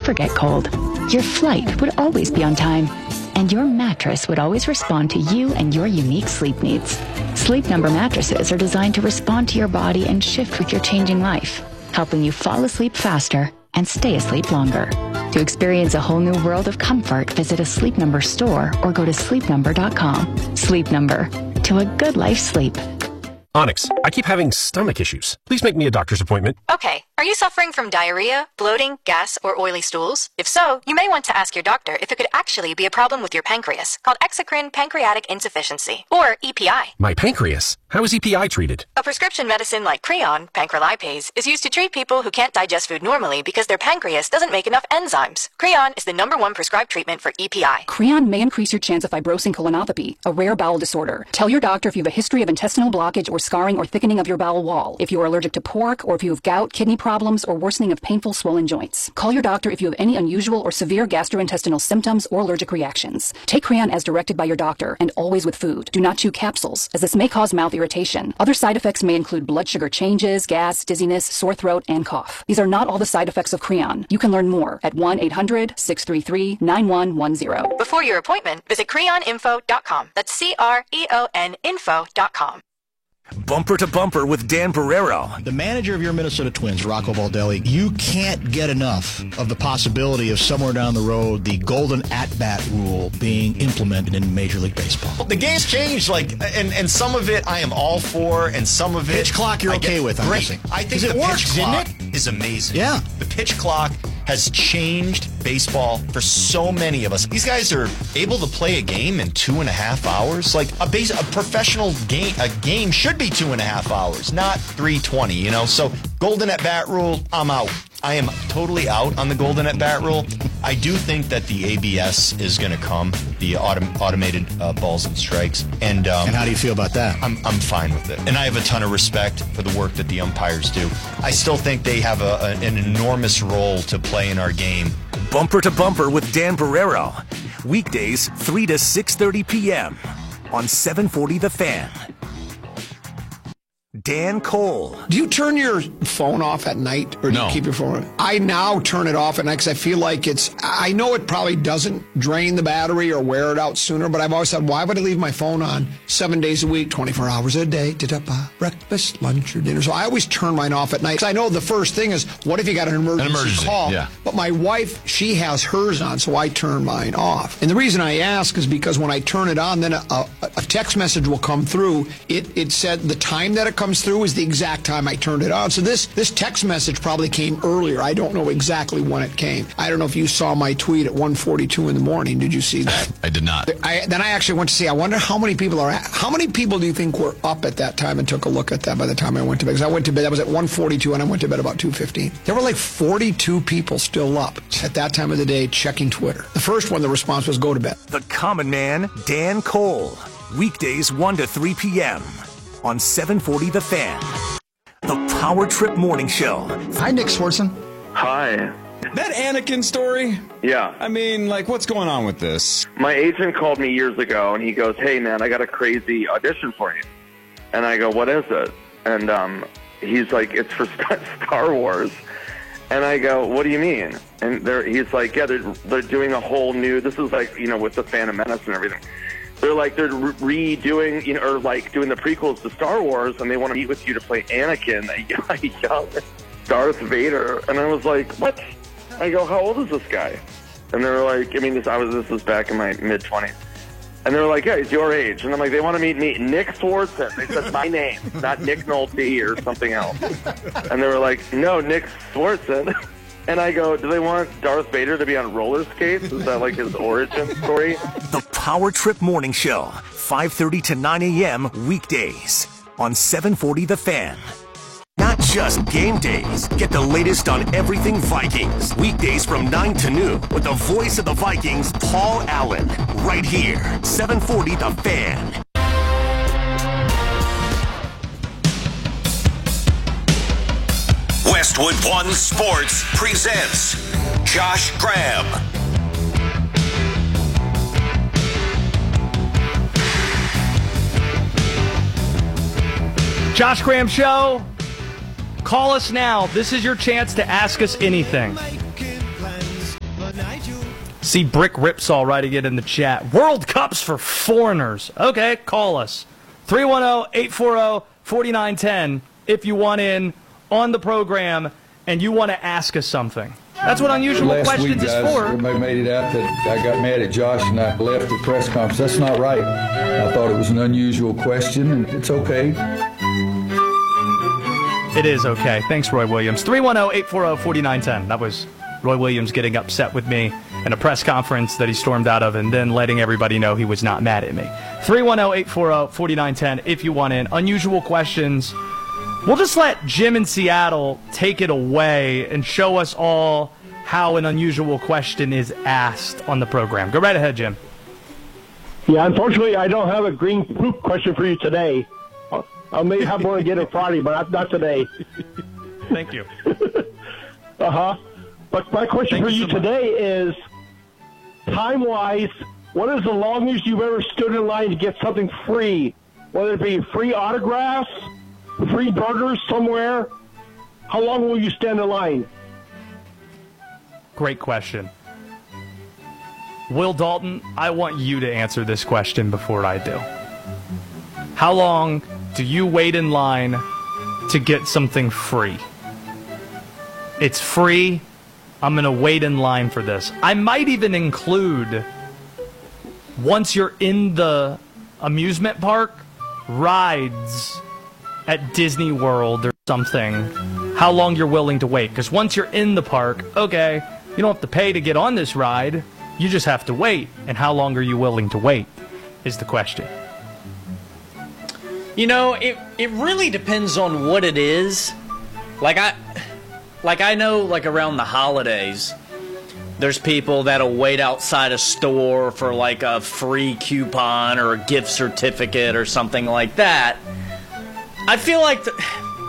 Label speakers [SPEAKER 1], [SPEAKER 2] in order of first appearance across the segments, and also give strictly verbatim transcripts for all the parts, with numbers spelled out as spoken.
[SPEAKER 1] ever get cold. Your flight would always be on time. And your mattress would always respond to you and your unique sleep needs. Sleep Number mattresses are designed to respond to your body and shift with your changing life, helping you fall asleep faster and stay asleep longer. To experience a whole new world of comfort, visit a Sleep Number store or go to sleep number dot com. Sleep Number. To a good life sleep.
[SPEAKER 2] Onyx, I keep having stomach issues. Please make me a doctor's appointment.
[SPEAKER 3] Okay. Are you suffering from diarrhea, bloating, gas, or oily stools? If so, you may want to ask your doctor if it could actually be a problem with your pancreas, called exocrine pancreatic insufficiency, or E P I.
[SPEAKER 2] My pancreas? How is E P I treated?
[SPEAKER 3] A prescription medicine like Creon, pancrelipase, is used to treat people who can't digest food normally because their pancreas doesn't make enough enzymes. Creon is the number one prescribed treatment for E P I.
[SPEAKER 4] Creon may increase your chance of fibrosing colonopathy, a rare bowel disorder. Tell your doctor if you have a history of intestinal blockage or scarring or thickening of your bowel wall, if you are allergic to pork, or if you have gout, kidney problems, or worsening of painful swollen joints. Call your doctor if you have any unusual or severe gastrointestinal symptoms or allergic reactions. Take Creon as directed by your doctor, and always with food. Do not chew capsules, as this may cause mouth irritation. Other side effects may include blood sugar changes, gas, dizziness, sore throat, and cough. These are not all the side effects of Creon. You can learn more at one eight hundred, six three three, nine one one zero.
[SPEAKER 3] Before your appointment, visit creon info dot com. That's C R E O N info dot com.
[SPEAKER 5] Bumper to Bumper with Dan Barrero.
[SPEAKER 6] The manager of your Minnesota Twins, Rocco Baldelli, you can't get enough of the possibility of somewhere down the road the golden at-bat rule being implemented in Major League Baseball.
[SPEAKER 7] The game's changed, like, and, and some of it I am all for, and some of it...
[SPEAKER 6] Pitch clock you're
[SPEAKER 7] I
[SPEAKER 6] okay
[SPEAKER 7] get,
[SPEAKER 6] with, I'm
[SPEAKER 7] great.
[SPEAKER 6] guessing.
[SPEAKER 7] I think
[SPEAKER 6] it
[SPEAKER 7] the
[SPEAKER 6] works,
[SPEAKER 7] pitch clock
[SPEAKER 6] isn't it?
[SPEAKER 7] is amazing.
[SPEAKER 6] Yeah.
[SPEAKER 7] The pitch clock has changed baseball for so many of us. These guys are able to play a game in two and a half hours. Like a base, a professional game, a game should be two and a half hours, not three twenty. You know, so golden at bat rule, I'm out. I am totally out on the golden at bat rule. I do think that the A B S is going to come, the autom- automated uh, balls and strikes. And um,
[SPEAKER 6] and how do you feel about that?
[SPEAKER 7] I'm I'm fine with it, and I have a ton of respect for the work that the umpires do. I still think they have a, a, an enormous role to play in our game.
[SPEAKER 5] Bumper to Bumper with Dan Barrero. Weekdays, three to six thirty p.m. on seven forty The Fan. Dan Cole.
[SPEAKER 8] Do you turn your phone off at night, or do
[SPEAKER 9] no.
[SPEAKER 8] you keep your phone on? I now turn it off at night because I feel like it's, I know it probably doesn't drain the battery or wear it out sooner, but I've always said, why would I leave my phone on seven days a week, twenty-four hours a day, da-da-ba, breakfast, lunch, or dinner? So I always turn mine off at night because I know the first thing is, what if you got an emergency,
[SPEAKER 9] an emergency
[SPEAKER 8] call?
[SPEAKER 9] Yeah.
[SPEAKER 8] But my wife, she has hers on, so I turn mine off. And the reason I ask is because when I turn it on, then a, a, a text message will come through. It, it said the time that it comes through is the exact time I turned it on. So this this text message probably came earlier. I don't know exactly when it came. I don't know if you saw my tweet at one forty-two in the morning. Did you see that?
[SPEAKER 9] I did not.
[SPEAKER 8] I, then I actually went to see. I wonder how many people are. How many people do you think were up at that time and took a look at that by the time I went to bed? Because I went to bed. That was at one forty-two, and I went to bed about two fifteen. There were like forty-two people still up at that time of the day checking Twitter. The first one, the response was go to bed.
[SPEAKER 5] The Common Man, Dan Cole. Weekdays, one to three p.m. on seven forty The Fan. The Power Trip Morning Show.
[SPEAKER 8] Hi, Nick Swartzen.
[SPEAKER 10] Hi.
[SPEAKER 9] That Anakin story?
[SPEAKER 10] Yeah.
[SPEAKER 9] I mean, like, what's going on with this?
[SPEAKER 10] My agent called me years ago, and he goes, hey, man, I got a crazy audition for you. And I go, what is it? And um, he's like, it's for Star Wars. And I go, what do you mean? And they're, he's like, yeah, they're, they're doing a whole new, this is like, you know, with the Phantom Menace and everything. They're like, they're redoing, you know, or like doing the prequels to Star Wars, and they want to meet with you to play Anakin, a young Darth Vader. And I was like, what? I go, how old is this guy? And they were like, I mean, this I was this was back in my mid twenties. And they were like, yeah, he's your age. And I'm like, they want to meet me, Nick Swartzen. They said my name, not Nick Nolte or something else. And they were like, no, Nick Swartzen. And I go, do they want Darth Vader to be on roller skates? Is that like his origin story?
[SPEAKER 5] The Power Trip Morning Show, five thirty to nine a.m. weekdays on seven forty The Fan. Not just game days. Get the latest on everything Vikings. Weekdays from nine to noon with the voice of the Vikings, Paul Allen. Right here, seven forty The Fan.
[SPEAKER 11] Westwood One Sports presents Josh Graham.
[SPEAKER 12] Josh Graham Show. Call us now. This is your chance to ask us anything. See Brick Ripsaw writing it in the chat. World Cups for foreigners. Okay, call us. three one zero, eight four zero, four nine one zero if you want in on the program and you want to ask us something. That's what Unusual
[SPEAKER 13] Last
[SPEAKER 12] Questions
[SPEAKER 13] week, guys,
[SPEAKER 12] is for.
[SPEAKER 13] Everybody made it out that I got mad at Josh and I left the press conference. That's not right. I thought it was an unusual question, and it's okay.
[SPEAKER 12] It is okay. Thanks, Roy Williams. three one zero, eight four zero, four nine one zero. That was Roy Williams getting upset with me in a press conference that he stormed out of and then letting everybody know he was not mad at me. three one zero, eight four zero, four nine one zero if you want in. Unusual Questions. We'll just let Jim in Seattle take it away and show us all how an unusual question is asked on the program. Go right ahead, Jim.
[SPEAKER 14] Yeah, unfortunately, I don't have a green poop question for you today. I may have one again on Friday, but not, not today.
[SPEAKER 12] Thank you.
[SPEAKER 14] Uh-huh. But my question
[SPEAKER 12] Thank
[SPEAKER 14] for
[SPEAKER 12] you
[SPEAKER 14] you
[SPEAKER 12] so
[SPEAKER 14] today is, time-wise, what is the longest you've ever stood in line to get something free? Whether it be free autographs, free burgers somewhere, how long will you stand in line?
[SPEAKER 12] Great question. Will Dalton, I want you to answer this question before I do. How long do you wait in line to get something free? It's free. I'm going to wait in line for this. I might even include, once you're in the amusement park, rides at Disney World or something, how long you're willing to wait. Because once you're in the park, okay, you don't have to pay to get on this ride. You just have to wait. And how long are you willing to wait is the question.
[SPEAKER 15] You know, it it really depends on what it is. Like I like I know like around the holidays, there's people that'll wait outside a store for like a free coupon or a gift certificate or something like that. I feel like the,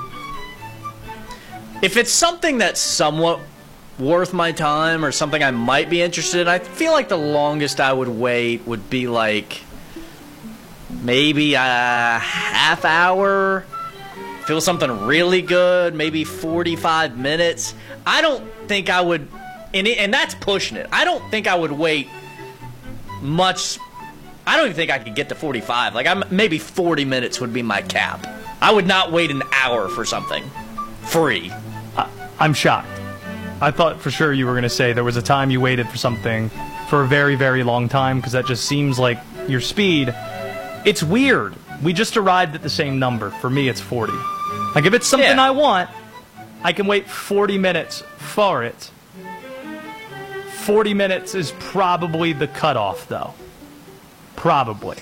[SPEAKER 15] if it's something that's somewhat worth my time or something I might be interested in, I feel like the longest I would wait would be like maybe a half hour. Feel something really good, maybe forty-five minutes. I don't think I would, and, it, and that's pushing it. I don't think I would wait much. I don't even think I could get to forty-five. Like, I'm, maybe forty minutes would be my cap. I would not wait an hour for something free.
[SPEAKER 12] I, I'm shocked. I thought for sure you were going to say there was a time you waited for something for a very, very long time, because that just seems like your speed. It's weird. We just arrived at the same number. For me, it's forty. Like, if it's something
[SPEAKER 15] Yeah.
[SPEAKER 12] I want, I can wait forty minutes for it. forty minutes is probably the cutoff, though. Probably.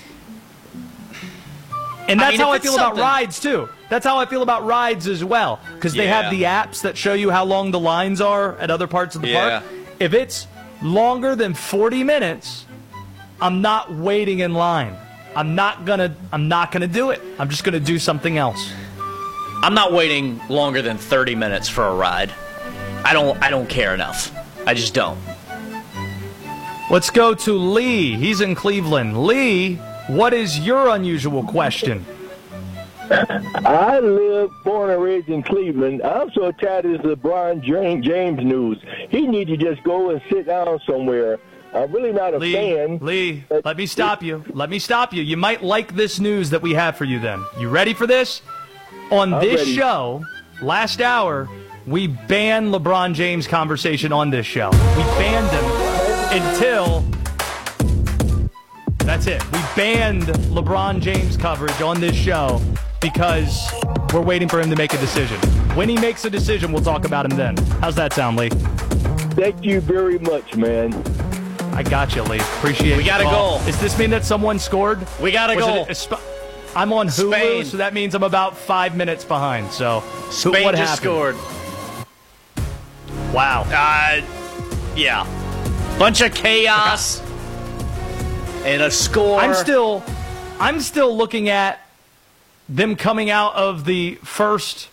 [SPEAKER 12] And that's
[SPEAKER 15] I mean,
[SPEAKER 12] how
[SPEAKER 15] if
[SPEAKER 12] I
[SPEAKER 15] it's
[SPEAKER 12] feel about
[SPEAKER 15] something-
[SPEAKER 12] rides, too. That's how I feel about rides as well. Because they have the
[SPEAKER 15] Yeah.
[SPEAKER 12] apps that show you how long the lines are at other parts of the
[SPEAKER 15] Yeah.
[SPEAKER 12] park. If it's longer than forty minutes, I'm not waiting in line. I'm not gonna I'm not gonna do it. I'm just gonna do something else.
[SPEAKER 15] I'm not waiting longer than thirty minutes for a ride. I don't I don't care enough. I just don't.
[SPEAKER 12] Let's go to Lee. He's in Cleveland. Lee, what is your unusual question?
[SPEAKER 16] I live, born and raised in Cleveland. I'm so tired of this LeBron James news. He needs to just go and sit down somewhere. I'm really not a
[SPEAKER 12] Lee,
[SPEAKER 16] fan.
[SPEAKER 12] Lee, let me stop you. Let me stop you. You might like this news that we have for you then. You ready for this? On
[SPEAKER 16] I'm
[SPEAKER 12] this
[SPEAKER 16] ready.
[SPEAKER 12] show, last hour, we banned LeBron James conversation on this show. We banned him until... That's it. We banned LeBron James coverage on this show because we're waiting for him to make a decision. When he makes a decision, we'll talk about him then. How's that sound, Lee?
[SPEAKER 16] Thank you very much, man.
[SPEAKER 12] I got you, Lee. Appreciate it.
[SPEAKER 15] We got a goal.
[SPEAKER 12] Does this mean that someone scored?
[SPEAKER 15] We got a
[SPEAKER 12] Was
[SPEAKER 15] goal.
[SPEAKER 12] it a sp- I'm on Hulu,
[SPEAKER 15] Spain.
[SPEAKER 12] so that means I'm about five minutes behind. So, who-
[SPEAKER 15] Spain
[SPEAKER 12] what
[SPEAKER 15] just
[SPEAKER 12] happened?
[SPEAKER 15] scored.
[SPEAKER 12] Wow.
[SPEAKER 15] Uh, yeah. Bunch of chaos and a score.
[SPEAKER 12] I'm still, I'm still looking at them coming out of the first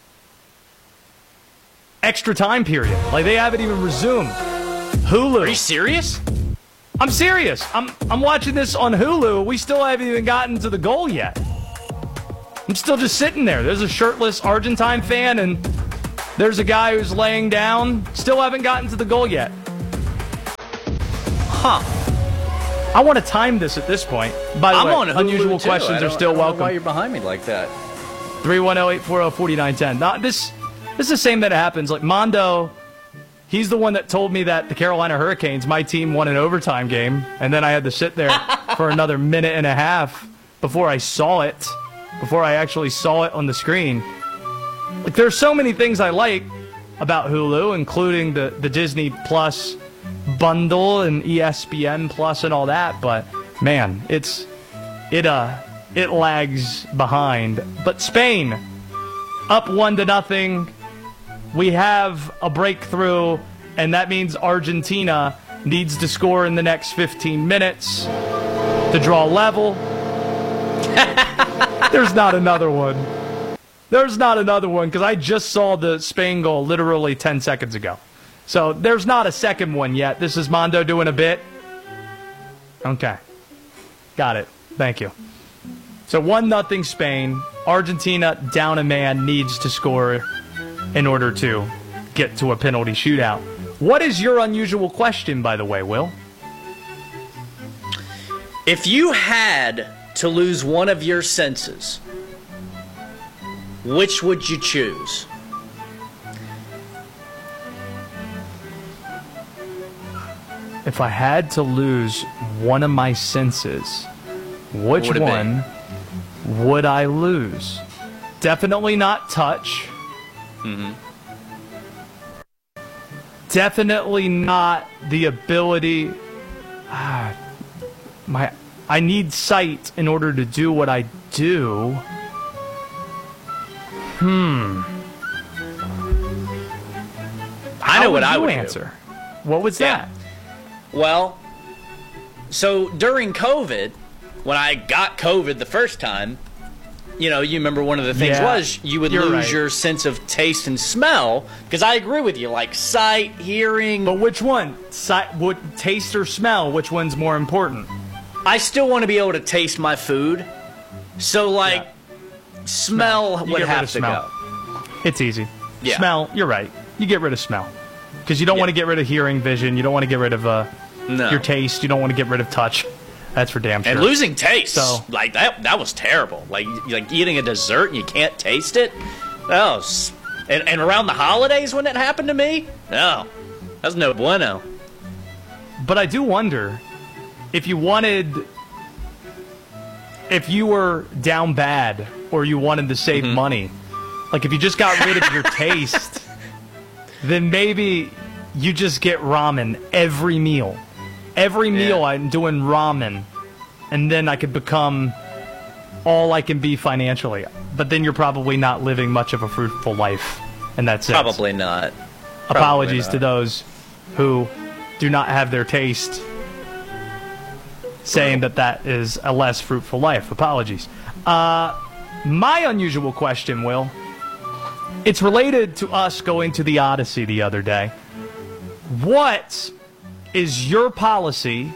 [SPEAKER 12] extra time period. Like, they haven't even resumed. Hulu.
[SPEAKER 15] Are you serious?
[SPEAKER 12] I'm serious. I'm I'm watching this on Hulu. We still haven't even gotten to the goal yet. I'm still just sitting there. There's a shirtless Argentine fan, and there's a guy who's laying down. Still haven't gotten to the goal yet.
[SPEAKER 15] Huh.
[SPEAKER 12] I want to time this at this point. By the
[SPEAKER 15] I'm
[SPEAKER 12] way,
[SPEAKER 15] on Hulu
[SPEAKER 12] unusual
[SPEAKER 15] too.
[SPEAKER 12] questions
[SPEAKER 15] I
[SPEAKER 12] are
[SPEAKER 15] don't-
[SPEAKER 12] still
[SPEAKER 15] I don't know
[SPEAKER 12] welcome.
[SPEAKER 15] why you're behind me like that?
[SPEAKER 12] three one zero, eight four zero, four nine one zero. Now, this, this is the same that happens. Like, Mondo, he's the one that told me that the Carolina Hurricanes, my team, won an overtime game, and then I had to sit there for another minute and a half before I saw it, before I actually saw it on the screen. Like, there's so many things I like about Hulu, including the, the Disney Plus bundle and E S P N Plus and all that, but man, it's it uh it lags behind. But Spain up one to nothing. We have a breakthrough, and that means Argentina needs to score in the next fifteen minutes to draw level. There's not another one. There's not another one, because I just saw the Spain goal literally ten seconds ago. So there's not a second one yet. This is Mondo doing a bit. Okay. Got it. Thank you. So one nothing Spain. Argentina, down a man, needs to score in order to get to a penalty shootout. What is your unusual question, by the way, Will?
[SPEAKER 15] If you had to lose one of your senses, which would you choose?
[SPEAKER 12] If I had to lose one of my senses, which
[SPEAKER 15] What would it
[SPEAKER 12] one would I lose? Definitely not touch.
[SPEAKER 15] Mm-hmm.
[SPEAKER 12] Definitely not the ability. Ah, my, I need sight in order to do what I do. Hmm.
[SPEAKER 15] I know
[SPEAKER 12] How
[SPEAKER 15] what I
[SPEAKER 12] you
[SPEAKER 15] would
[SPEAKER 12] answer.
[SPEAKER 15] do.
[SPEAKER 12] What was
[SPEAKER 15] Yeah.
[SPEAKER 12] that?
[SPEAKER 15] Well, so during COVID, when I got COVID the first time, you know, you remember one of the things
[SPEAKER 12] Yeah,
[SPEAKER 15] was you would
[SPEAKER 12] you're
[SPEAKER 15] lose
[SPEAKER 12] right.
[SPEAKER 15] your sense of taste and smell, because I agree with you, like sight, hearing.
[SPEAKER 12] But which one? Sight, what, taste or smell? Which one's more important?
[SPEAKER 15] I still want to be able to taste my food, so like smell
[SPEAKER 12] You
[SPEAKER 15] would
[SPEAKER 12] get rid
[SPEAKER 15] have
[SPEAKER 12] of
[SPEAKER 15] to
[SPEAKER 12] smell.
[SPEAKER 15] go.
[SPEAKER 12] It's easy.
[SPEAKER 15] Yeah.
[SPEAKER 12] Smell, you're right. You get rid of smell. Because you don't want to get rid of hearing, vision. You don't want to get rid of uh,
[SPEAKER 15] No.
[SPEAKER 12] your taste. You don't want to get rid of touch. That's for damn sure.
[SPEAKER 15] And losing taste,
[SPEAKER 12] So-
[SPEAKER 15] like that, that was terrible. Like, like eating a dessert and you can't taste it. That was, and, and around the holidays when it happened to me, no, that's no bueno.
[SPEAKER 12] But I do wonder if you wanted, if you were down bad or you wanted to save money, like if you just got rid of your taste, then maybe you just get ramen every meal. Every meal I'm doing ramen, and then I could become all I can be financially. But then you're probably not living much of a fruitful life, and that's it.
[SPEAKER 15] Probably not. Probably
[SPEAKER 12] Apologies
[SPEAKER 15] not.
[SPEAKER 12] to those who do not have their taste, saying that that is a less fruitful life. Apologies. Uh, my unusual question, Will, it's related to us going to the Odyssey the other day. What is your policy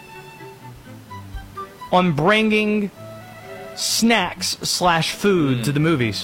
[SPEAKER 12] on bringing snacks slash food to the movies?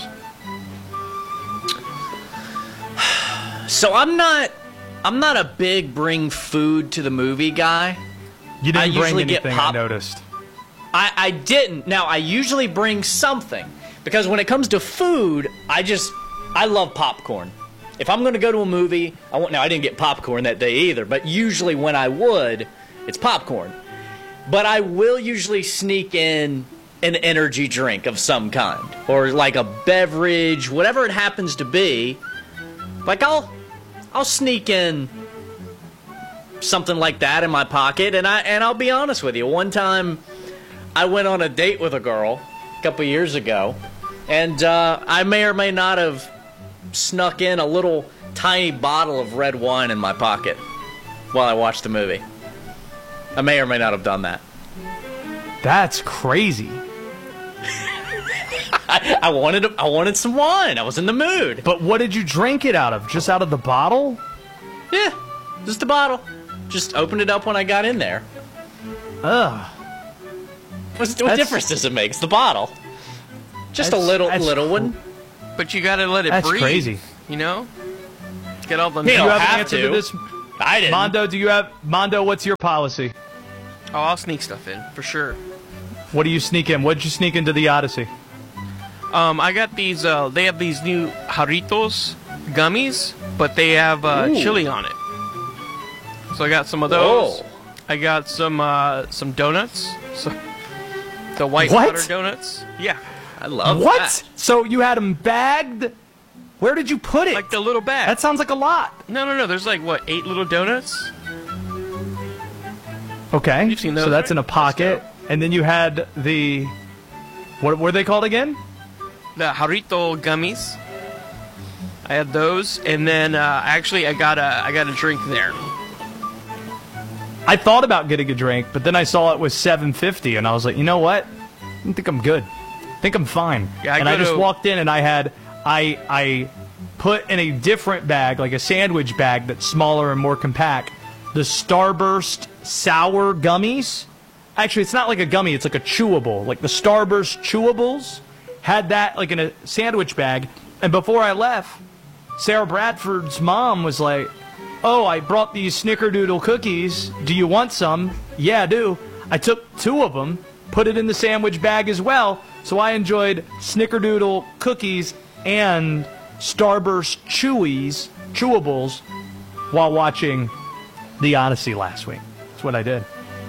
[SPEAKER 15] So I'm not, I'm not a big bring food to the movie guy.
[SPEAKER 12] You didn't
[SPEAKER 15] I
[SPEAKER 12] bring
[SPEAKER 15] usually
[SPEAKER 12] anything,
[SPEAKER 15] get pop-
[SPEAKER 12] I noticed.
[SPEAKER 15] I, I didn't. Now, I usually bring something, because when it comes to food, I just, I love popcorn. If I'm going to go to a movie, I want, now I didn't get popcorn that day either, but usually when I would, it's popcorn. But I will usually sneak in an energy drink of some kind, or like a beverage, whatever it happens to be. Like I'll, I'll sneak in something like that in my pocket, and I and I'll be honest with you. One time, I went on a date with a girl a couple years ago, and uh, I may or may not have snuck in a little tiny bottle of red wine in my pocket while I watched the movie. I may or may not have done that.
[SPEAKER 12] That's crazy.
[SPEAKER 15] I, I wanted I wanted some wine. I was in the mood.
[SPEAKER 12] But what did you drink it out of? Just out of the bottle?
[SPEAKER 15] Yeah, just the bottle. Just opened it up when I got in there.
[SPEAKER 12] Ugh.
[SPEAKER 15] What's, what
[SPEAKER 12] That's-
[SPEAKER 15] difference does it make? It's the bottle. Just a
[SPEAKER 12] That's-
[SPEAKER 15] little
[SPEAKER 12] that's
[SPEAKER 15] little one.
[SPEAKER 17] But you gotta let it
[SPEAKER 12] That's
[SPEAKER 17] breathe.
[SPEAKER 12] crazy.
[SPEAKER 17] You know? Get all the
[SPEAKER 12] Do you have,
[SPEAKER 15] have
[SPEAKER 12] an answer to,
[SPEAKER 15] to.
[SPEAKER 12] this?
[SPEAKER 15] I didn't.
[SPEAKER 12] Mondo, do you have Mondo, what's your policy?
[SPEAKER 17] Oh, I'll sneak stuff in for sure.
[SPEAKER 12] What do you sneak in? What did you sneak into the Odyssey?
[SPEAKER 17] Um, I got these. Uh, they have these new Jarritos gummies, but they have uh,
[SPEAKER 15] Ooh.
[SPEAKER 17] chili on it. So I got some of those.
[SPEAKER 15] Whoa.
[SPEAKER 17] I got some uh, some donuts. So the white
[SPEAKER 12] What?
[SPEAKER 17] butter donuts. Yeah,
[SPEAKER 15] I love
[SPEAKER 12] what?
[SPEAKER 15] that.
[SPEAKER 12] So you had them bagged? Where did you put it?
[SPEAKER 17] like the little bag.
[SPEAKER 12] That sounds like a lot.
[SPEAKER 17] No, no, no. There's like what eight little donuts.
[SPEAKER 12] Okay.
[SPEAKER 17] You've seen those,
[SPEAKER 12] so that's
[SPEAKER 17] right?
[SPEAKER 12] in a pocket. And then you had the... What were they called again?
[SPEAKER 17] The Jarrito gummies. I had those, and then uh, actually I got a I got a drink there.
[SPEAKER 12] I thought about getting a drink, but then I saw it was seven fifty, and I was like, you know what? I think I'm good. I think I'm fine.
[SPEAKER 17] Yeah, I
[SPEAKER 12] and I
[SPEAKER 17] go
[SPEAKER 12] just
[SPEAKER 17] to-
[SPEAKER 12] walked in, and I had... I I put in a different bag, like a sandwich bag that's smaller and more compact, the Starburst sour gummies. Actually, it's not like a gummy, it's like a chewable. Like the Starburst chewables had that like in a sandwich bag. And before I left, Sarah Bradford's mom was like, oh, I brought these Snickerdoodle cookies. Do you want some? Yeah, I do. I took two of them, put it in the sandwich bag as well. So I enjoyed Snickerdoodle cookies and Starburst chewies, chewables, while watching The Odyssey last week. That's what I did.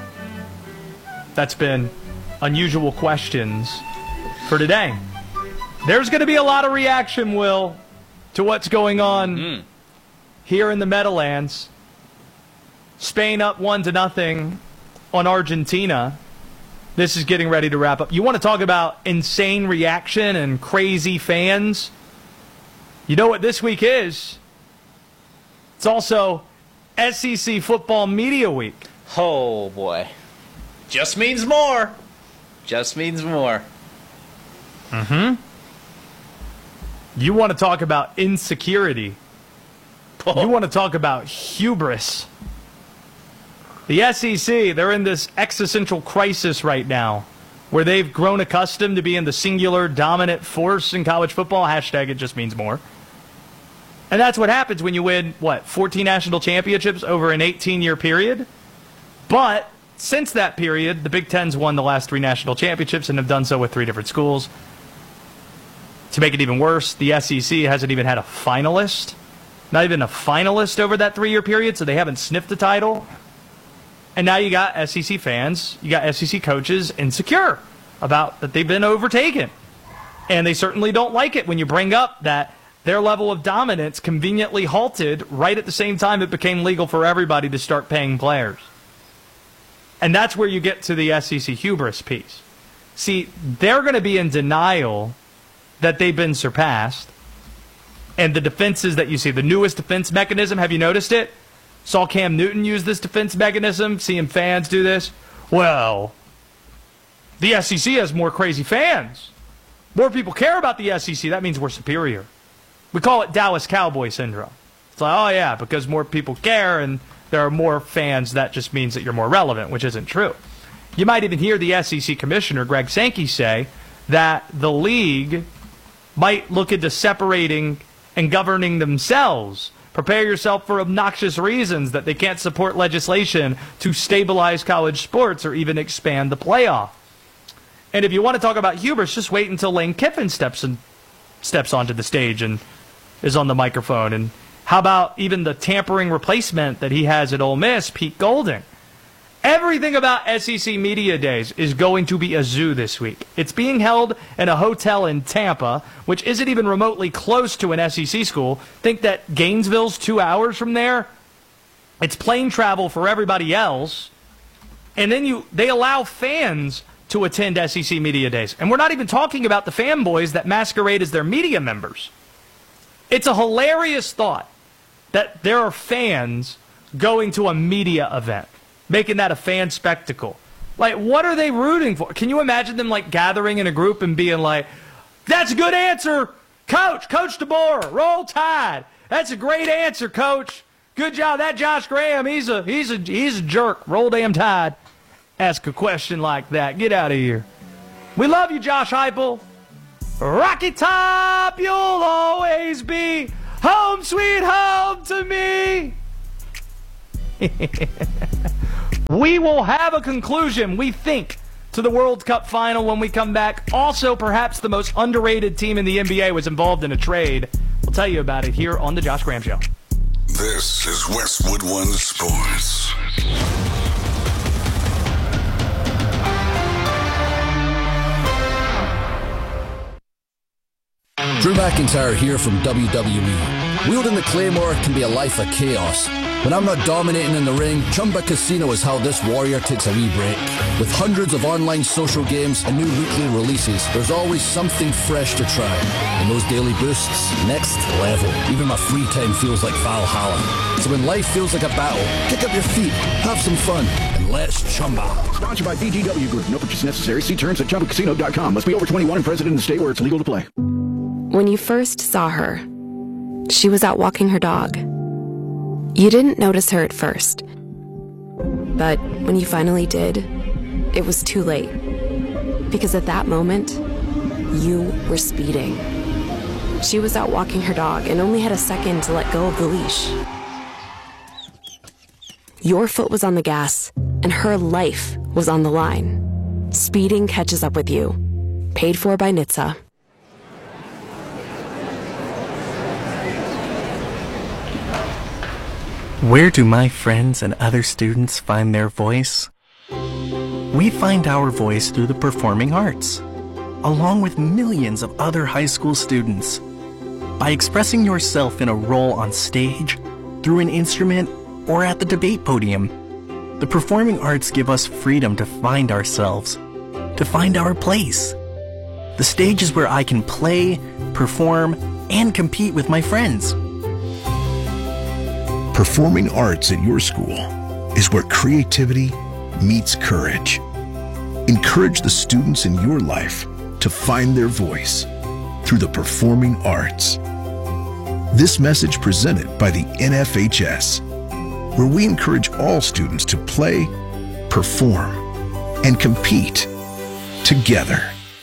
[SPEAKER 12] That's been unusual questions for today. There's going to be a lot of reaction, Will, to what's going on
[SPEAKER 15] Mm.
[SPEAKER 12] here in the Meadowlands. Spain up one to nothing on Argentina. This is getting ready to wrap up. You want to talk about insane reaction and crazy fans? You know what this week is? It's also S E C Football Media Week.
[SPEAKER 15] Oh, boy. Just means more. Just means more.
[SPEAKER 12] Mm-hmm. You want to talk about insecurity.
[SPEAKER 15] Oh.
[SPEAKER 12] You want to talk about hubris. The S E C, they're in this existential crisis right now where they've grown accustomed to being the singular dominant force in college football. Hashtag it just means more. And that's what happens when you win, what, fourteen national championships over an eighteen-year period? But since that period, the Big Ten's won the last three national championships and have done so with three different schools. To make it even worse, the S E C hasn't even had a finalist. Not even a finalist over that three-year period, so they haven't sniffed the title. And now you got S E C fans, you got S E C coaches insecure about that they've been overtaken. And they certainly don't like it when you bring up that their level of dominance conveniently halted right at the same time it became legal for everybody to start paying players. And that's where you get to the S E C hubris piece. See, they're going to be in denial that they've been surpassed. And the defenses that you see, the newest defense mechanism, have you noticed it? Saw Cam Newton use this defense mechanism, seeing fans do this. Well, the S E C has more crazy fans. More people care about the S E C. That means we're superior. We call it Dallas Cowboy syndrome. It's like, oh yeah, because more people care and there are more fans, that just means that you're more relevant, which isn't true. You might even hear the S E C commissioner, Greg Sankey, say that the league might look into separating and governing themselves. Prepare yourself for obnoxious reasons that they can't support legislation to stabilize college sports or even expand the playoff. And if you want to talk about hubris, just wait until Lane Kiffin steps in, steps onto the stage and is on the microphone. And how about even the tampering replacement that he has at Ole Miss, Pete Golding? Everything about S E C Media Days is going to be a zoo this week. It's being held in a hotel in Tampa, which isn't even remotely close to an S E C school. Think that Gainesville's two hours from there. It's plane travel for everybody else. And then you they allow fans to attend S E C Media Days. And we're not even talking about the fanboys that masquerade as their media members. It's a hilarious thought that there are fans going to a media event, making that a fan spectacle. Like, what are they rooting for? Can you imagine them, like, gathering in a group and being like, that's a good answer, Coach, Coach DeBoer, roll Tide. That's a great answer, Coach. Good job. That Josh Graham, he's a, he's a, he's a jerk. Roll damn Tide. Ask a question like that. Get out of here. We love you, Josh Heupel. Rocky Top, you'll always be home sweet home to me. We will have a conclusion, we think, to the World Cup final when we come back. Also, perhaps the most underrated team in the N B A was involved in a trade. We'll tell you about it here on The Josh Graham Show.
[SPEAKER 11] This is Westwood One Sports.
[SPEAKER 18] Drew McIntyre here from W W E. Wielding the Claymore can be a life of chaos. When I'm not dominating in the ring, Chumba Casino is how this warrior takes a wee break. With hundreds of online social games and new weekly releases, there's always something fresh to try. And those daily boosts, next level. Even my free time feels like Valhalla. So when life feels like a battle, kick up your feet, have some fun, and let's Chumba.
[SPEAKER 19] Sponsored by V G W Group. No purchase necessary. See terms at chumba casino dot com. Must be over twenty-one and present in the state where it's legal to play.
[SPEAKER 20] When you first saw her, she was out walking her dog. You didn't notice her at first. But when you finally did, it was too late. Because at that moment, you were speeding. She was out walking her dog and only had a second to let go of the leash. Your foot was on the gas, and her life was on the line. Speeding catches up with you. Paid for by N H T S A.
[SPEAKER 21] Where do my friends and other students find their voice? We find our voice through the performing arts, along with millions of other high school students. By expressing yourself in a role on stage, through an instrument, or at the debate podium, the performing arts give us freedom to find ourselves, to find our place. The stage is where I can play, perform, and compete with my friends.
[SPEAKER 22] Performing arts at your school is where creativity meets courage. Encourage the students in your life to find their voice through the performing arts. This message presented by the N F H S, where we encourage all students to play, perform, and compete together.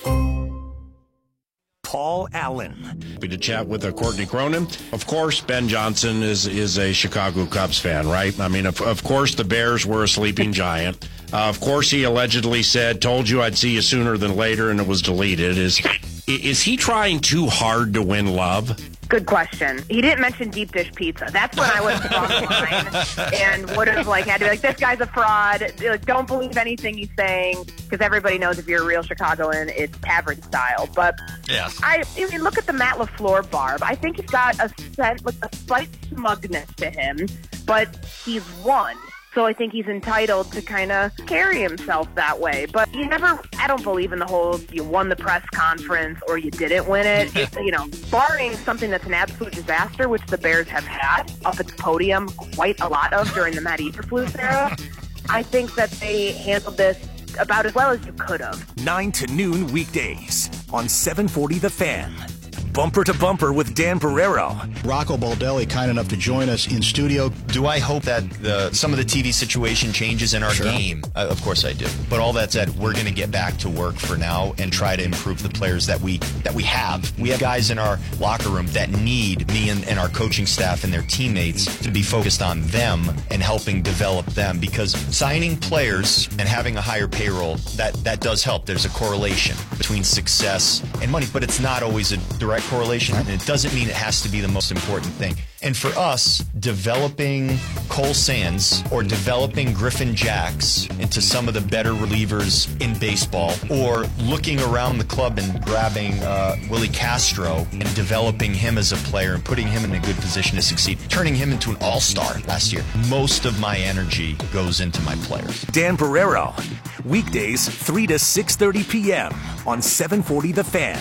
[SPEAKER 5] Paul Allen.
[SPEAKER 23] Happy to chat with uh, Courtney Cronin. Of course, Ben Johnson is is a Chicago Cubs fan, right? I mean, of, of course, the Bears were a sleeping giant. Uh, of course, he allegedly said, "Told you I'd see you sooner than later," and it was deleted. Is is he trying too hard to win love?
[SPEAKER 24] Good question. He didn't mention deep dish pizza. That's when I would have crossed the line and would have like had to be like, this guy's a fraud. Like, don't believe anything he's saying, because everybody knows if you're a real Chicagoan, it's tavern style. But
[SPEAKER 7] yes.
[SPEAKER 24] I, I mean, look at the Matt LaFleur barb. I think he's got a sense, like a slight smugness to him, but he's won. So I think he's entitled to kind of carry himself that way. But you never, I don't believe in the whole you won the press conference or you didn't win it. It you know, barring something that's an absolute disaster, which the Bears have had up at the podium quite a lot of during the Matt Eberflus era, I think that they handled this about as well as you could have.
[SPEAKER 5] nine to noon weekdays on seven forty The Fan. Bumper to Bumper with Dan Barrero.
[SPEAKER 6] Rocco Baldelli, kind enough to join us in studio.
[SPEAKER 7] Do I hope that the, some of the T V situation changes in our
[SPEAKER 6] Sure.
[SPEAKER 7] game? Uh, of course I do. But all that said, we're going to get back to work for now and try to improve the players that we that we have. We have guys in our locker room that need me and, and our coaching staff and their teammates to be focused on them and helping develop them, because signing players and having a higher payroll, that, that does help. There's a correlation between success and money, but it's not always a direct correlation, and it doesn't mean it has to be the most important thing. And for us, developing Cole Sands or developing Griffin Jacks into some of the better relievers in baseball, or looking around the club and grabbing uh, Willie Castro and developing him as a player and putting him in a good position to succeed, turning him into an all-star last year. Most of my energy goes into my players.
[SPEAKER 5] Dan Barrero, weekdays three to six thirty p.m. on seven forty The Fan.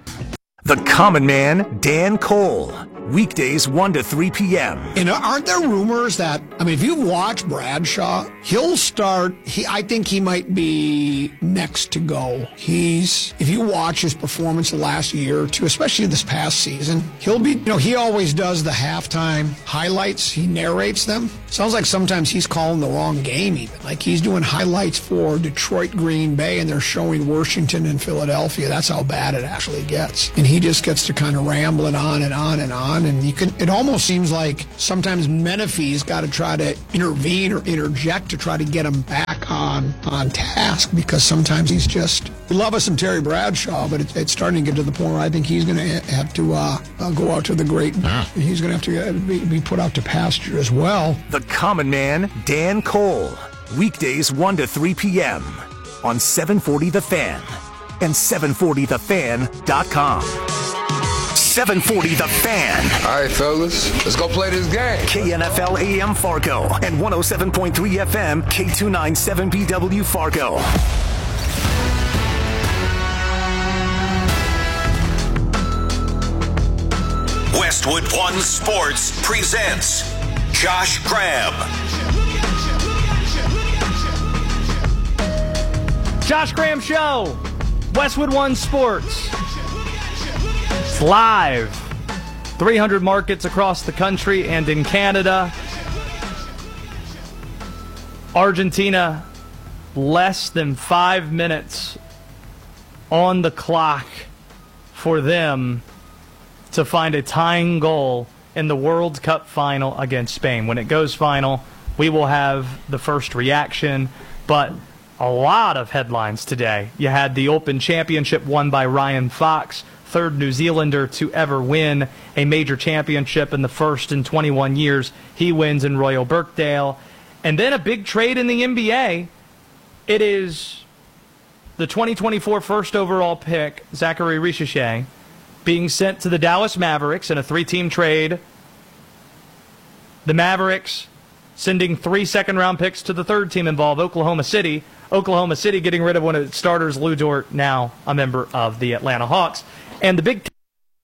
[SPEAKER 5] The Common Man, Dan Cole, weekdays one to three p.m.
[SPEAKER 8] And aren't there rumors that, I mean, if you've watched Bradshaw, he'll start, he, I think he might be next to go. He's, if you watch his performance the last year or two, especially this past season, he'll be, you know, he always does the halftime highlights. He narrates them. Sounds like sometimes he's calling the wrong game even. Like he's doing highlights for Detroit, Green Bay, and they're showing Washington and Philadelphia. That's how bad it actually gets. And he just gets to kind of rambling on and on and on. on, and you can. It almost seems like sometimes Menifee's got to try to intervene or interject to try to get him back on on task, because sometimes he's just. We love us some Terry Bradshaw, but it, it's starting to get to the point where I think he's going to have to uh, uh, go out to the great. Ah. He's going to have to be, be put out to pasture as well.
[SPEAKER 5] The Common Man, Dan Cole. Weekdays one to three p.m. on seven forty The Fan and seven forty the fan dot com. seven forty The Fan.
[SPEAKER 1] All right, fellas, let's go play this game.
[SPEAKER 5] K N F L A M Fargo and one oh seven point three F M K two ninety-seven B W Fargo.
[SPEAKER 11] Westwood One Sports presents Josh Graham.
[SPEAKER 12] Josh Graham Show, Westwood One Sports. It's live. three hundred markets across the country and in Canada. Argentina, less than five minutes on the clock for them to find a tying goal in the World Cup final against Spain. When it goes final, we will have the first reaction, but a lot of headlines today. You had the Open Championship won by Ryan Fox, third New Zealander to ever win a major championship in the first in twenty-one years. He wins in Royal Birkdale. And then a big trade in the N B A. It is the twenty twenty-four first overall pick, Zachary Richichet, being sent to the Dallas Mavericks in a three-team trade. The Mavericks sending three second-round picks to the third team involved, Oklahoma City. Oklahoma City getting rid of one of its starters, Lou Dort, now a member of the Atlanta Hawks. And the big t-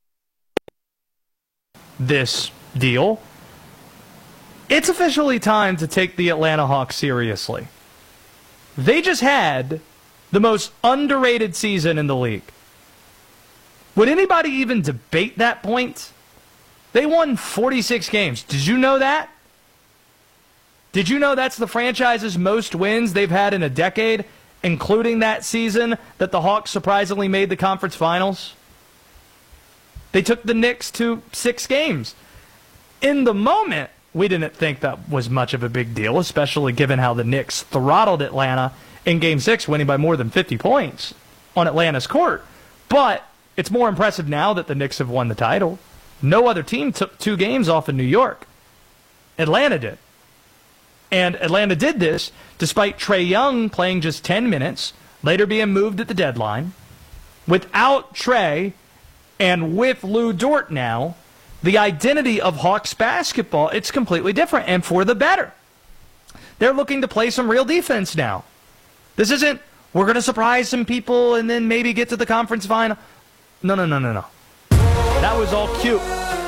[SPEAKER 12] this deal, it's officially time to take the Atlanta Hawks seriously. They just had the most underrated season in the league. Would anybody even debate that point? They won forty-six games. Did you know that? Did you know that's the franchise's most wins they've had in a decade, including that season that the Hawks surprisingly made the conference finals? They took the Knicks to six games. In the moment, we didn't think that was much of a big deal, especially given how the Knicks throttled Atlanta in Game six, winning by more than fifty points on Atlanta's court. But it's more impressive now that the Knicks have won the title. No other team took two games off of New York. Atlanta did. And Atlanta did this despite Trae Young playing just ten minutes, later being moved at the deadline. Without Trae and with Lou Dort now, the identity of Hawks basketball, it's completely different and for the better. They're looking to play some real defense now. This isn't, we're going to surprise some people and then maybe get to the conference final. No, no, no, no, no. That was all cute.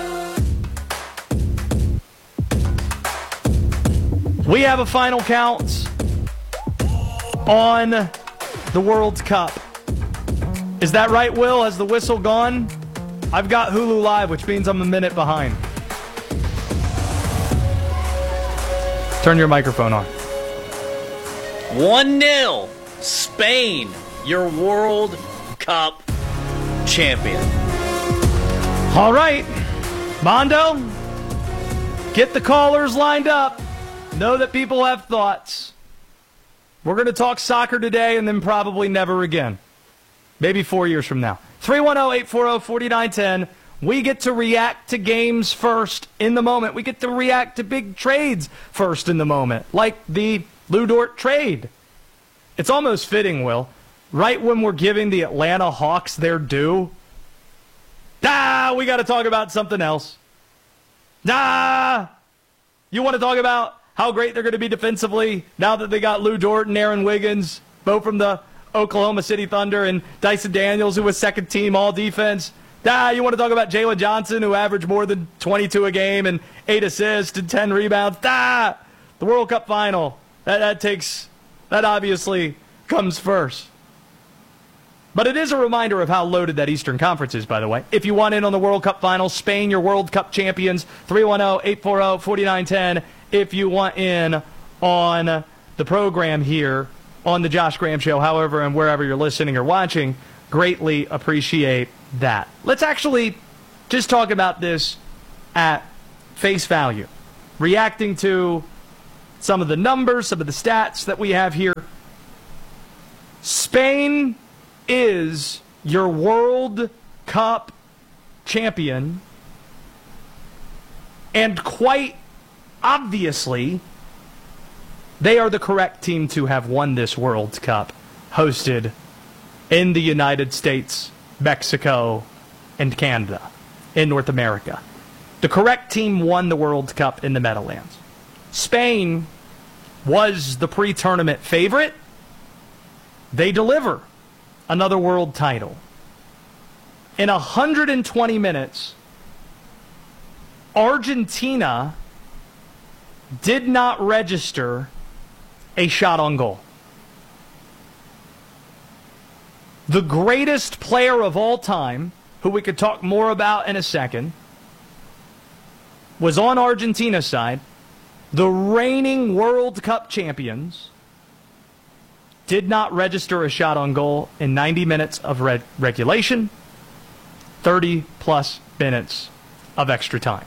[SPEAKER 12] We have a final count on the World Cup. Is that right, Will? Has the whistle gone? I've got Hulu Live, which means I'm a minute behind. Turn your microphone on.
[SPEAKER 15] one nil Spain, your World Cup champion.
[SPEAKER 12] All right. Mondo, get the callers lined up. Know that people have thoughts. We're going to talk soccer today and then probably never again. Maybe four years from now. three one zero, eight four zero, four nine one zero. We get to react to games first in the moment. We get to react to big trades first in the moment, like the Lou Dort trade. It's almost fitting, Will. Right when we're giving the Atlanta Hawks their due, ah, we got to talk about something else. Ah, you want to talk about how great they're going to be defensively now that they got Lou Dort and Aaron Wiggins, both from the Oklahoma City Thunder, and Dyson Daniels, who was second team all defense. Ah, you want to talk about Jalen Johnson, who averaged more than twenty-two a game and eight assists and ten rebounds. Ah, the World Cup final. That, that takes, that obviously comes first. But it is a reminder of how loaded that Eastern Conference is, by the way. If you want in on the World Cup final, Spain, your World Cup champions, three one zero, eight four zero, four nine one zero. If you want in on the program here on the Josh Graham Show, however and wherever you're listening or watching, greatly appreciate that. Let's actually just talk about this at face value, reacting to some of the numbers, some of the stats that we have here. Spain is your World Cup champion, and quite obviously, they are the correct team to have won this World Cup, hosted in the United States, Mexico, and Canada, in North America. The correct team won the World Cup in the Meadowlands. Spain was the pre-tournament favorite. They deliver another world title. In one hundred twenty minutes, Argentina did not register a shot on goal. The greatest player of all time, who we could talk more about in a second, was on Argentina's side. The reigning World Cup champions did not register a shot on goal in ninety minutes of re- regulation, thirty plus minutes of extra time.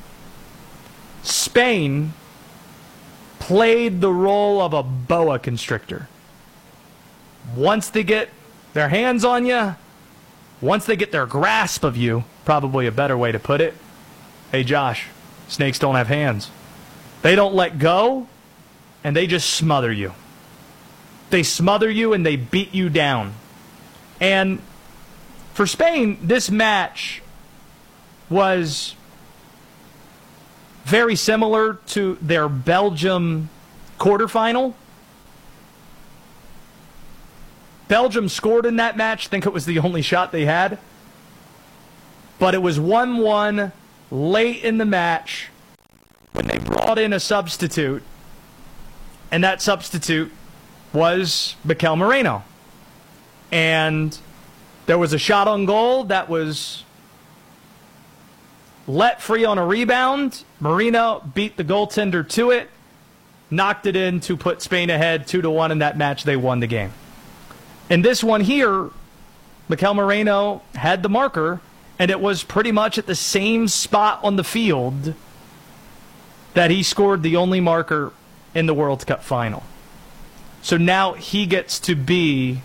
[SPEAKER 12] Spain played the role of a boa constrictor. Once they get their hands on you, once they get their grasp of you, probably a better way to put it. Hey Josh, snakes don't have hands. They don't let go, and they just smother you. They smother you and they beat you down. And for Spain, this match was very similar to their Belgium quarterfinal. Belgium scored in that match. I think it was the only shot they had. But it was one one late in the match when they brought in a substitute. And that substitute was Mikel Merino. And there was a shot on goal that was let free on a rebound. Merino beat the goaltender to it, knocked it in to put Spain ahead two to one in that match. They won the game. In this one here, Mikel Merino had the marker, and it was pretty much at the same spot on the field that he scored the only marker in the World Cup final. So now he gets to be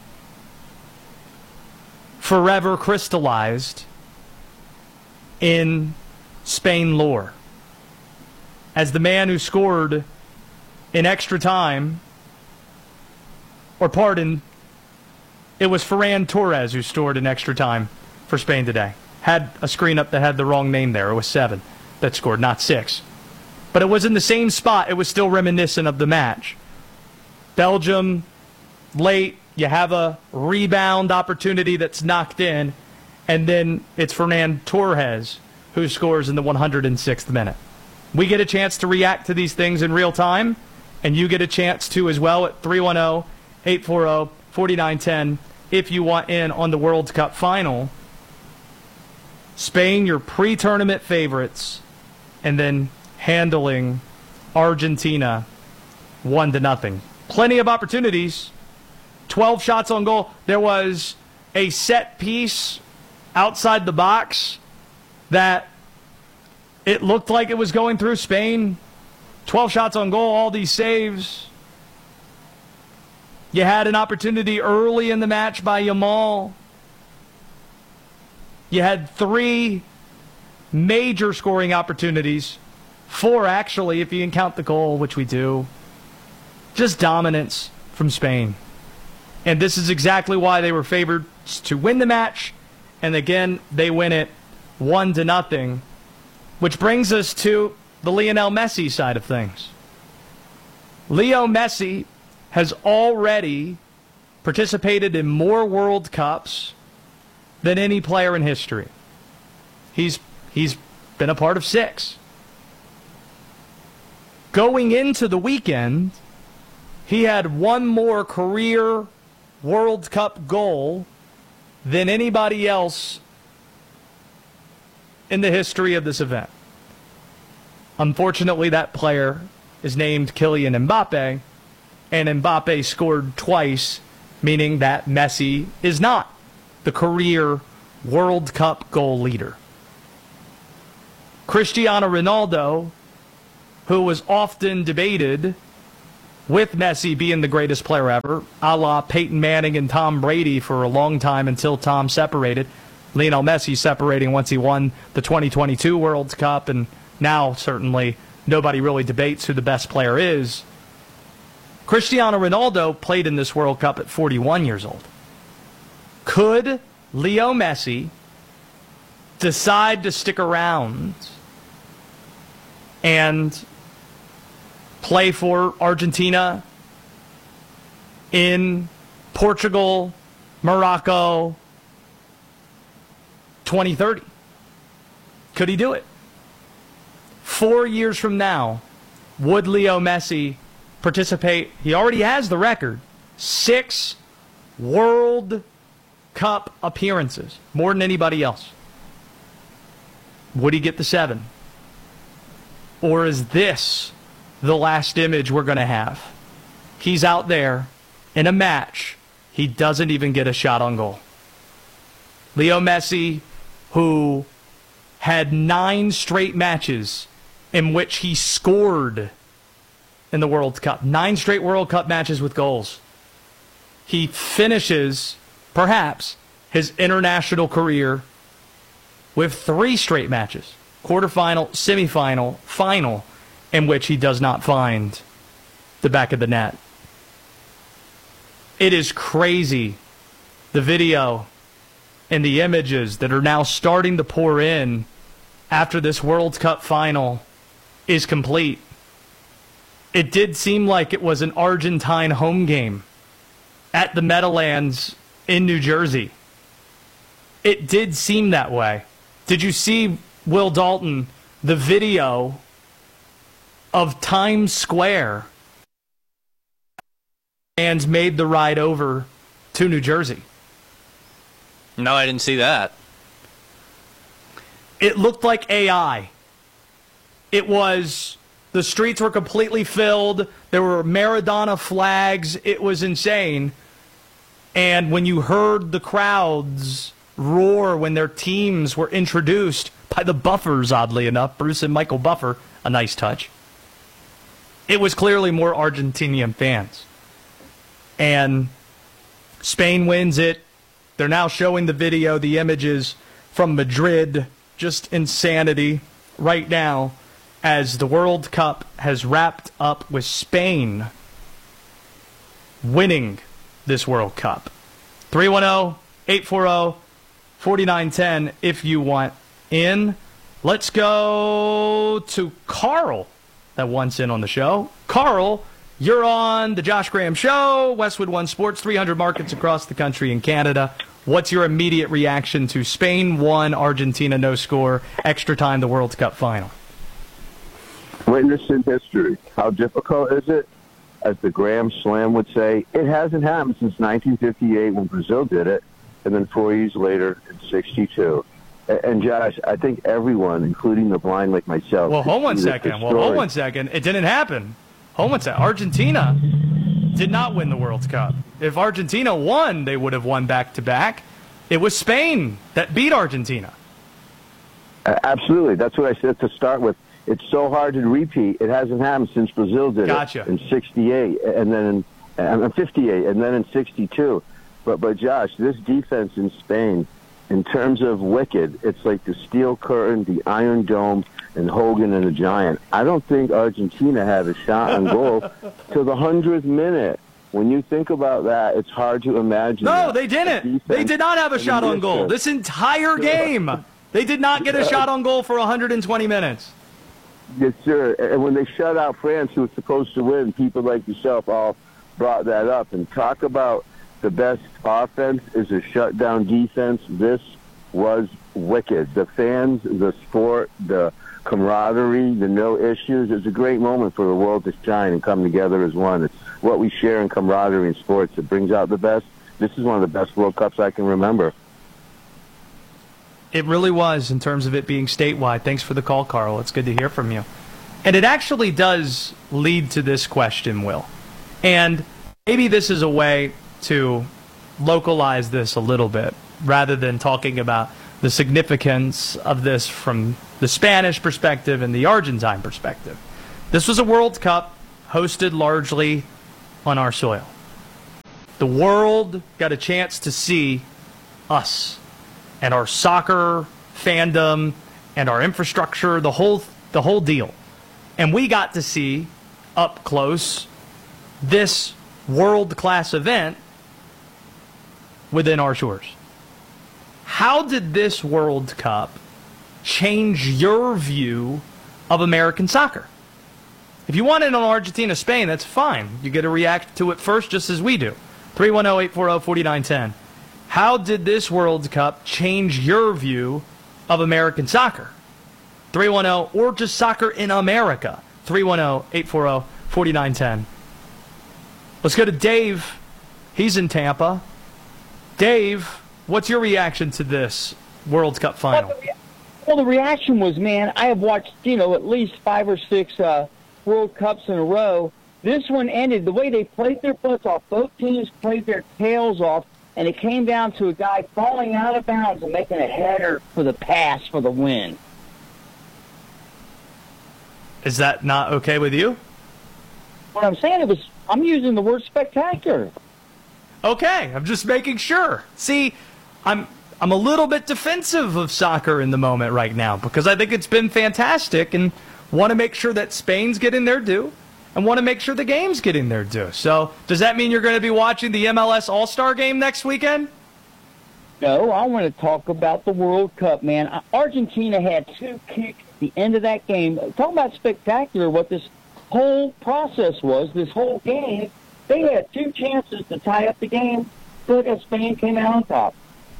[SPEAKER 12] forever crystallized in Spain lore as the man who scored in extra time, or pardon, it was Ferran Torres who scored in extra time for Spain today. Had a screen up that had the wrong name there. It was seven that scored, not six. But it was in the same spot. It was still reminiscent of the match. Belgium, late, you have a rebound opportunity that's knocked in, and then it's Ferran Torres who scores in the one hundred sixth minute. We get a chance to react to these things in real time, and you get a chance to as well at three one zero, eight four zero, four nine one zero if you want in on the World Cup final. Spain, your pre-tournament favorites, and then handling Argentina one to nothing. Plenty of opportunities. twelve shots on goal. There was a set piece outside the box that it looked like it was going through Spain. twelve shots on goal, all these saves. You had an opportunity early in the match by Yamal. You had three major scoring opportunities. Four, actually, if you can count the goal, which we do. Just dominance from Spain. And this is exactly why they were favored to win the match. And again, they win it one to nothing. Which brings us to the Lionel Messi side of things. Leo Messi has already participated in more World Cups than any player in history. He's he's been a part of six. Going into the weekend, he had one more career World Cup goal than anybody else in the history of this event. Unfortunately, that player is named Kylian Mbappe, and Mbappe scored twice, meaning that Messi is not the career World Cup goal leader. Cristiano Ronaldo, who was often debated with Messi being the greatest player ever, a la Peyton Manning and Tom Brady for a long time until Tom separated. Lionel Messi separating once he won the twenty twenty-two World Cup, and now certainly nobody really debates who the best player is. Cristiano Ronaldo played in this World Cup at forty-one years old. Could Leo Messi decide to stick around and play for Argentina in Portugal, Morocco, twenty thirty? Could he do it? Four years from now, would Leo Messi participate? He already has the record. Six World Cup appearances, more than anybody else. Would he get the seven? Or is this the last image we're going to have? He's out there in a match. He doesn't even get a shot on goal. Leo Messi, who had nine straight matches in which he scored in the World Cup. Nine straight World Cup matches with goals. He finishes, perhaps, his international career with three straight matches. Quarterfinal, semifinal, final, in which he does not find the back of the net. It is crazy, the video and the images that are now starting to pour in after this World Cup final is complete. It did seem like it was an Argentine home game at the Meadowlands in New Jersey. It did seem that way. Did you see, Will Dalton, the video of Times Square and made the ride over to New Jersey?
[SPEAKER 15] No, I didn't see that.
[SPEAKER 12] It looked like A I. It was, the streets were completely filled. There were Maradona flags. It was insane. And when you heard the crowds roar when their teams were introduced by the Buffers, oddly enough, Bruce and Michael Buffer, a nice touch, it was clearly more Argentinian fans. And Spain wins it. They're now showing the video, the images from Madrid. Just insanity right now as the World Cup has wrapped up with Spain winning this World Cup. three one zero, eight four zero, four nine one zero if you want in. Let's go to Carl that wants in on the show. Carl, you're on the Josh Graham Show, Westwood One Sports, three hundred markets across the country and Canada. What's your immediate reaction to Spain won, Argentina no score, extra time, the World Cup final?
[SPEAKER 2] Witness in history. How difficult is it? As the Graham Slam would say, it hasn't happened since nineteen fifty-eight when Brazil did it, and then four years later in sixty-two. And, Josh, I think everyone, including the blind like myself...
[SPEAKER 12] Well, hold one second. Well, hold one second. It didn't happen. Hold one second. Argentina did not win the World Cup. If Argentina won, they would have won back-to-back. It was Spain that beat Argentina.
[SPEAKER 2] Uh, absolutely. That's what I said to start with. It's so hard to repeat. It hasn't happened since Brazil did
[SPEAKER 12] gotcha.
[SPEAKER 2] it in sixty-eight, and then in uh, fifty-eight, and then in sixty-two. But, but Josh, this defense in Spain, in terms of wicked, it's like the Steel Curtain, the Iron Dome, and Hogan and the Giant. I don't think Argentina had a shot on goal till the hundredth minute. When you think about that, it's hard to imagine.
[SPEAKER 12] No,
[SPEAKER 2] that.
[SPEAKER 12] they didn't. They did not have a shot on goal. This entire game, they did not get a shot on goal for one hundred twenty minutes.
[SPEAKER 2] Yes, sir. And when they shut out France, who was supposed to win, people like yourself all brought that up. And talk about the best offense is a shutdown defense. This was wicked. The fans, the sport, the camaraderie, the no issues. It's a great moment for the world to shine and come together as one. It's what we share in camaraderie in sports. It brings out the best. This is one of the best World Cups I can remember.
[SPEAKER 12] It really was in terms of it being statewide. Thanks for the call, Carl. It's good to hear from you. And it actually does lead to this question, Will. And maybe this is a way to localize this a little bit rather than talking about the significance of this from the Spanish perspective and the Argentine perspective. This was a World Cup hosted largely on our soil. The world got a chance to see us and our soccer fandom and our infrastructure, the whole the whole deal. And we got to see up close this world-class event within our shores. How did this World Cup change your view of American soccer? If you want it on Argentina-Spain, that's fine. You get to react to it first just as we do. three one zero, eight four zero, four nine one zero. How did this World Cup change your view of American soccer? three one zero, or just soccer in America. three one zero, eight four zero, four nine one zero. Let's go to Dave. He's in Tampa. Dave, what's your reaction to this World Cup final?
[SPEAKER 3] Well, the, rea- well, the reaction was, man, I have watched, you know, at least five or six uh, World Cups in a row. This one ended the way they played their butts off. Both teams played their tails off, and it came down to a guy falling out of bounds and making a header for the pass for the win.
[SPEAKER 12] Is that not okay with you?
[SPEAKER 3] What I'm saying, it was, I'm using the word spectacular.
[SPEAKER 12] Okay, I'm just making sure. See, I'm I'm a little bit defensive of soccer in the moment right now because I think it's been fantastic and want to make sure that Spain's getting their due and want to make sure the game's getting their due. So does that mean you're going to be watching the M L S All-Star game next weekend?
[SPEAKER 3] No, I want to talk about the World Cup, man. Argentina had two kicks at the end of that game. Talk about spectacular what this whole process was, this whole game. They had two chances to tie up the game, but Spain came out on top.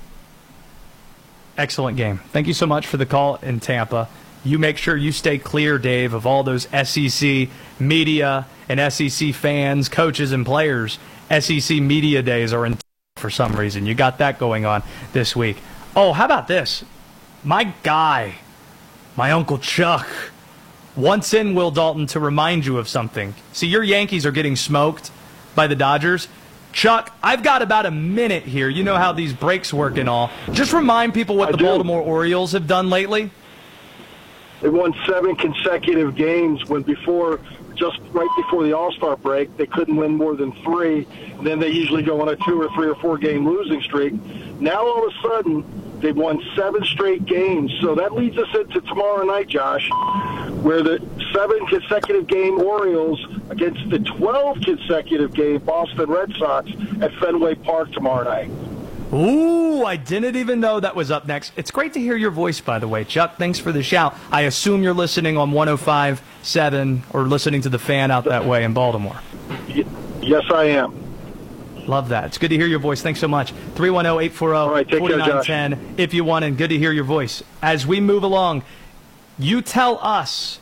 [SPEAKER 12] Excellent game. Thank you so much for the call in Tampa. You make sure you stay clear, Dave, of all those S E C media and S E C fans, coaches, and players. S E C media days are in for some reason. You got that going on this week. Oh, how about this? My guy, my Uncle Chuck, once in Will Dalton to remind you of something. See, your Yankees are getting smoked by the Dodgers. Chuck, I've got about a minute here. You know how these breaks work and all. Just remind people what
[SPEAKER 14] I
[SPEAKER 12] the
[SPEAKER 14] do.
[SPEAKER 12] Baltimore Orioles have done lately.
[SPEAKER 14] They won seven consecutive games when before, just right before the All-Star break, they couldn't win more than three. And then they usually go on a two or three or four game losing streak. Now all of a sudden, they've won seven straight games. So that leads us into tomorrow night, Josh, where the seven consecutive game Orioles against the twelve consecutive game Boston Red Sox at Fenway Park tomorrow night.
[SPEAKER 12] Ooh, I didn't even know that was up next. It's great to hear your voice, by the way. Chuck, thanks for the shout. I assume you're listening on one oh five point seven or listening to the Fan out that way in Baltimore.
[SPEAKER 14] Yes, I am.
[SPEAKER 12] Love that. It's good to hear your voice. Thanks so much. three one zero, eight four zero, four nine one zero if you want, and good to hear your voice. As we move along, you tell us,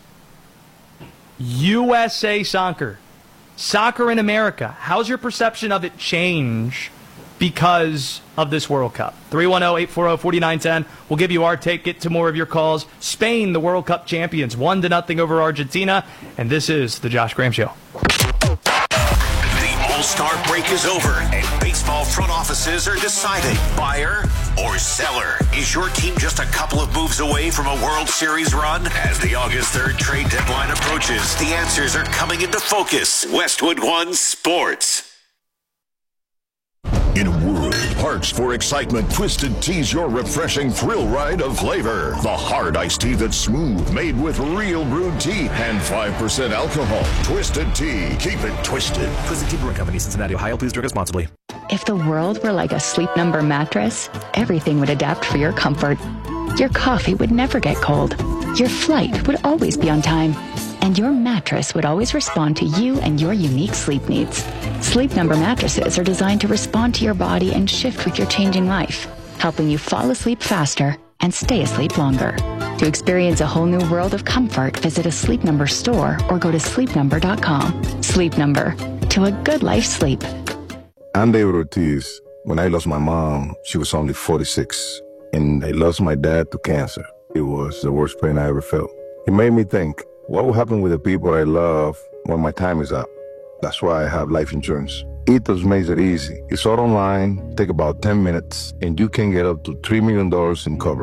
[SPEAKER 12] U S A Soccer, soccer in America, how's your perception of it change because of this World Cup? three one zero, eight four zero, four nine one zero. We'll give you our take. Get to more of your calls. Spain, the World Cup champions, one to nothing over Argentina. And this is the Josh Graham Show.
[SPEAKER 11] The All-Star break is over, and baseball front offices are deciding buyer or seller. Is your team just a couple of moves away from a World Series run? As the August third trade deadline approaches, the answers are coming into focus. Westwood One Sports.
[SPEAKER 4] In a world parched for excitement, Twisted Tea's your refreshing thrill ride of flavor. The hard iced tea that's smooth, made with real brewed tea and five percent alcohol. Twisted Tea. Keep it twisted.
[SPEAKER 9] Twisted Tea Brewing Company, Cincinnati, Ohio. Please drink responsibly.
[SPEAKER 10] If the world were like a Sleep Number mattress, everything would adapt for your comfort. Your coffee would never get cold. Your flight would always be on time. And your mattress would always respond to you and your unique sleep needs. Sleep Number mattresses are designed to respond to your body and shift with your changing life, helping you fall asleep faster and stay asleep longer. To experience a whole new world of comfort, visit a Sleep Number store or go to sleep number dot com. Sleep Number. To a good life sleep.
[SPEAKER 25] I'm David Ortiz. When I lost my mom, she was only forty-six. And I lost my dad to cancer. It was the worst pain I ever felt. It made me think, what will happen with the people I love when my time is up? That's why I have life insurance. Ethos makes it easy. It's all online, take about ten minutes, and you can get up to three million dollars in coverage.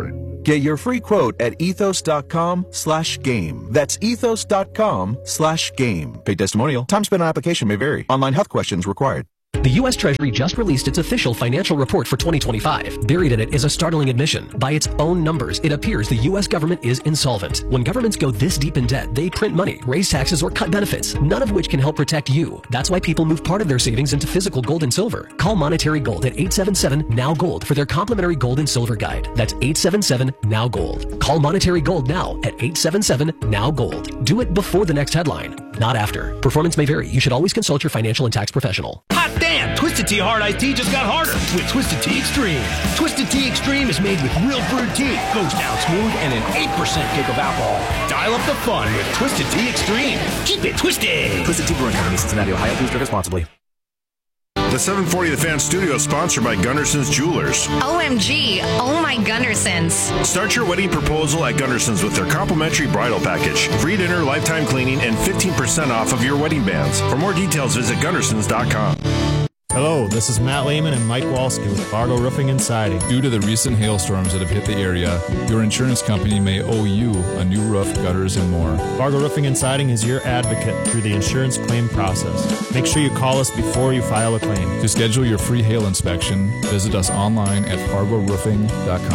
[SPEAKER 13] Get your free quote at ethos.com slash game. That's ethos.com slash game. Paid testimonial. Time spent on application may vary. Online health questions required.
[SPEAKER 16] The U S Treasury just released its official financial report for twenty twenty-five. Buried in it is a startling admission. By its own numbers, it appears the U S government is insolvent. When governments go this deep in debt, they print money, raise taxes, or cut benefits, none of which can help protect you. That's why people move part of their savings into physical gold and silver. Call Monetary Gold at eight seven seven, N O W, GOLD for their complimentary gold and silver guide. That's eight seven seven, N O W, GOLD. Call Monetary Gold now at eight seven seven, N O W, GOLD. Do it before the next headline, not after. Performance may vary. You should always consult your financial and tax professional.
[SPEAKER 17] Hot damn! Twisted Tea Hard Iced Tea just got harder with Twisted Tea Extreme. Twisted Tea Extreme is made with real brewed tea, goes down smooth, and an eight percent kick of alcohol. Dial up the fun with Twisted Tea Extreme. Keep it twisted.
[SPEAKER 9] Twisted Tea Brewing Company, Cincinnati, Ohio. Please drink responsibly.
[SPEAKER 4] The seven forty The Fan studio is sponsored by Gunderson's Jewelers.
[SPEAKER 18] O M G, oh my Gundersons.
[SPEAKER 4] Start your wedding proposal at Gunderson's with their complimentary bridal package, free dinner, lifetime cleaning, and fifteen percent off of your wedding bands. For more details, visit Gundersons dot com.
[SPEAKER 19] Hello, this is Matt Lehman and Mike Walski with Fargo Roofing and Siding.
[SPEAKER 26] Due to the recent hailstorms that have hit the area, your insurance company may owe you a new roof, gutters, and more.
[SPEAKER 19] Fargo Roofing and Siding is your advocate through the insurance claim process. Make sure you call us before you file a claim.
[SPEAKER 26] To schedule your free hail inspection, visit us online at fargo roofing dot com.